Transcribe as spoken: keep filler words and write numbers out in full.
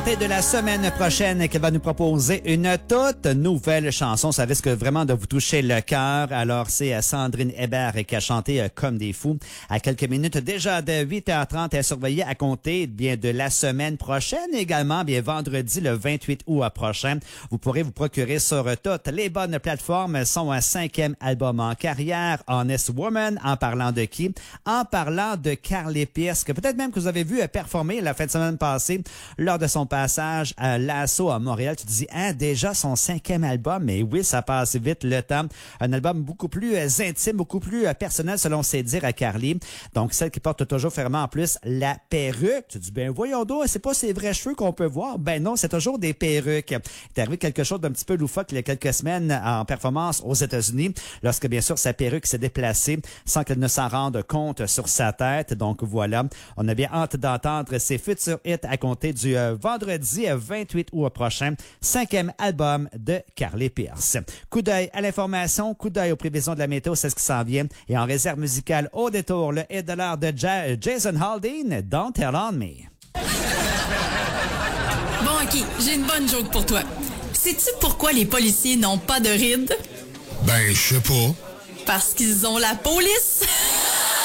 De la semaine prochaine qu'elle va nous proposer une toute nouvelle chanson. Ça risque vraiment de vous toucher le cœur. Alors, c'est Sandrine Hébert qui a chanté Comme des fous à quelques minutes déjà de huit heures trente. Elle surveillée à compter bien de la semaine prochaine également, bien vendredi le vingt-huit août prochain. Vous pourrez vous procurer sur toutes les bonnes plateformes son cinquième album en carrière, Honest Woman. En parlant de qui? En parlant de Carly Pearce, que peut-être même que vous avez vu performer la fin de semaine passée lors de son passage à l'Assaut à Montréal. Tu te dis, hein, déjà son cinquième album, mais oui, ça passe vite le temps. Un album beaucoup plus euh, intime, beaucoup plus euh, personnel selon ses dires à Carly. Donc, celle qui porte toujours fermement en plus la perruque. Tu te dis, ben voyons donc, c'est pas ses vrais cheveux qu'on peut voir. Ben non, c'est toujours des perruques. Il est arrivé quelque chose d'un petit peu loufoque il y a quelques semaines en performance aux États-Unis, lorsque bien sûr sa perruque s'est déplacée sans qu'elle ne s'en rende compte sur sa tête. Donc voilà, on a bien hâte d'entendre ses futurs hits à compter du euh, vendredi vingt-huit août prochain, cinquième album de Carly Pearce. Coup d'œil à l'information, coup d'œil aux prévisions de la météo, c'est ce qui s'en vient. Et en réserve musicale au détour, le hit de l'heure de ja- Jason Aldean, Don't Tell on Me. Bon, OK, j'ai une bonne joke pour toi. Sais-tu pourquoi les policiers n'ont pas de rides? Ben, je sais pas. Parce qu'ils ont la police.